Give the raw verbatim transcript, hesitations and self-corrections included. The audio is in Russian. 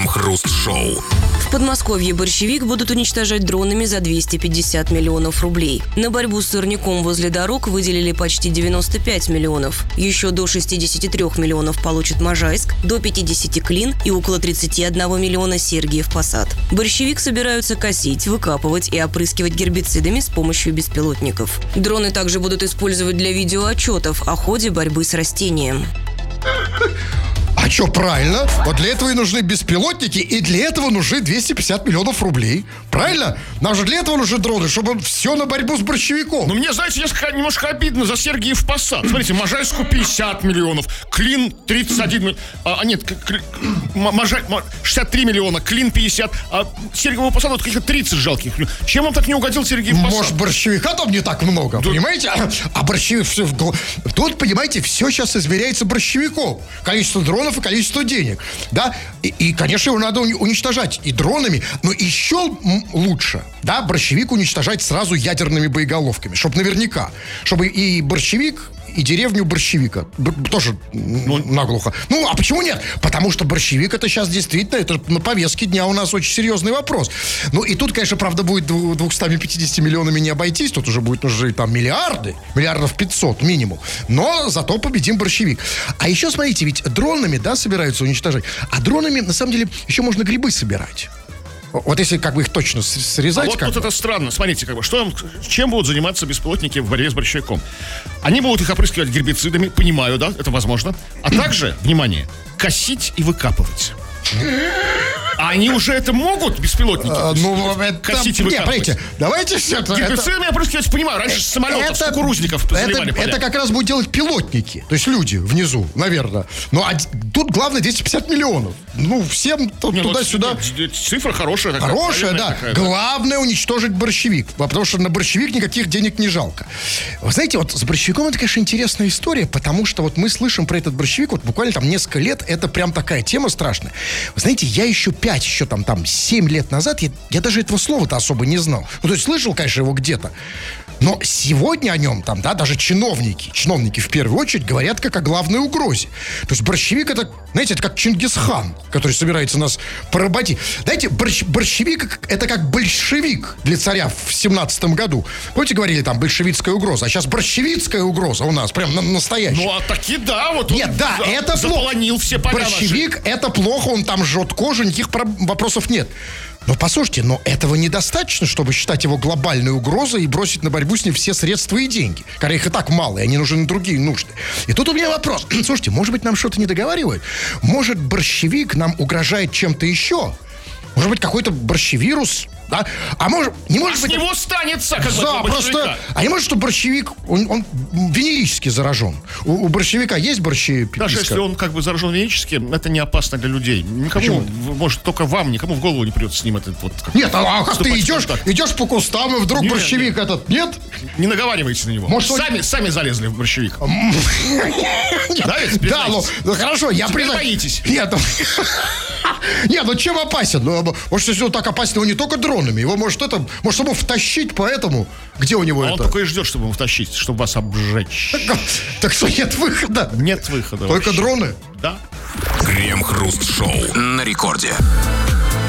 Крем-хруст-шоу. В Подмосковье борщевик будут уничтожать дронами за двести пятьдесят миллионов рублей. На борьбу с сорняком возле дорог выделили почти девяносто пять миллионов. Еще до шестидесяти трёх миллионов получит Можайск, до пятидесяти Клин и около тридцати одного миллиона Сергиев Посад. Борщевик собираются косить, выкапывать и опрыскивать гербицидами с помощью беспилотников. Дроны также будут использовать для видеоотчетов о ходе борьбы с растением. А что, правильно? Вот для этого и нужны беспилотники, и для этого нужны двести пятьдесят миллионов рублей. Правильно? Нам же для этого нужны дроны, чтобы все на борьбу с борщевиком. Ну, мне, знаете, несколько, немножко обидно за Сергиев Посад. Смотрите, Можайску пятьдесят миллионов, Клин тридцать один миллион. А, нет, Можай, шестьдесят три миллиона, Клин пятьдесят. А Сергиеву Посаду каких-то тридцать жалких. Чем он так не угодил Сергиев Посад? Может, борщевика там не так много, да. Понимаете? А борщевик все... Тут, понимаете, все сейчас измеряется борщевиком. Количество дронов и количество денег, да, и, и, конечно, его надо уничтожать и дронами, но еще лучше, да, борщевик уничтожать сразу ядерными боеголовками, чтобы наверняка, чтобы и борщевик, и деревню борщевика тоже ну, наглухо. Ну, а почему нет? Потому что борщевик это сейчас действительно, это на повестке дня у нас очень серьезный вопрос. Ну, и тут, конечно, правда, будет двумястами пятьюдесятью миллионами не обойтись, тут уже будет нужны там миллиарды, миллиардов пятьсот минимум, но зато победим борщевик. А еще, смотрите, ведь дронами, да, собираются уничтожать, а дронами, на самом деле, еще можно грибы собирать. Вот если как бы их точно срезать. А вот тут это странно. Смотрите, как бы, что, чем будут заниматься беспилотники в борьбе с борщевиком? Они будут их опрыскивать гербицидами, понимаю, да, это возможно. А также, внимание, косить и выкапывать. А они уже это могут, беспилотники? А, ну, это... Косить и выкапывать. Нет, давайте все это... Гербицидами опрыскивать, понимаю, раньше с самолетов, это, с кукурузников заливали это, это как раз будут делать пилотники, то есть люди внизу, наверное. Но а, тут главное двести пятьдесят миллионов. Ну, всем не, туда-сюда. Нет, цифра хорошая. Такая, хорошая, да. Такая, главное да. уничтожить борщевик, потому что на борщевик никаких денег не жалко. Вы знаете, вот с борщевиком это, конечно, интересная история, потому что вот мы слышим про этот борщевик, вот буквально там несколько лет, это прям такая тема страшная. Вы знаете, я еще пять, еще там, там семь лет назад, я, я даже этого слова-то особо не знал. Ну, то есть слышал, конечно, его где-то. Но сегодня о нем там, да, даже чиновники, чиновники в первую очередь говорят как о главной угрозе. То есть борщевик это, знаете, это как Чингисхан, который собирается нас поработить. Знаете, борщ, борщевик это как большевик для царя в семнадцатом году. Помните, говорили там большевистская угроза, а сейчас борщевицкая угроза у нас, прям на, настоящая. Ну, а таки да, вот Нет, он да, за, это заполонил плохо. Все поля борщевик наши. Это плохо, он там жжет кожу, никаких вопросов нет. Но послушайте, но этого недостаточно, чтобы считать его глобальной угрозой и бросить на борьбу с ним все средства и деньги. Когда их и так мало, и они нужны на другие нужды. И тут у меня вопрос. Слушайте, может быть, нам что-то не договаривают? Может, борщевик нам угрожает чем-то еще? Может быть, какой-то борщевирус? Да? А может, не может а быть... с него станется, как да, просто... А не может, что борщевик, он, он венерически заражен? У, у борщевика есть борщепиписка? Даже если он как бы заражен венерически, это не опасно для людей. Никому, почему? Может, только вам, никому в голову не придет с ним этот вот... Как нет, а, а как ты идешь, идешь по кустам, и вдруг нет, борщевик нет. этот, нет? Не наговаривайте на него. Может, сами, он... сами залезли в борщевик. Да, ну хорошо, я признаю. боитесь. Нет, нет, ну чем опасен? Может, если он так опасен, его не только дронами, его может это, может ему втащить, поэтому где у него а это? Он только и ждет, чтобы его втащить, чтобы вас обжечь. Так, так что нет выхода? Нет выхода. Только вообще. Дроны? Да. Крем-хруст-шоу на рекорде.